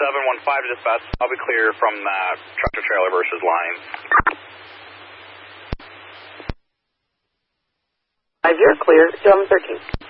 715 dispatch. I'll be clear from tractor trailer versus line. You're clear. 713.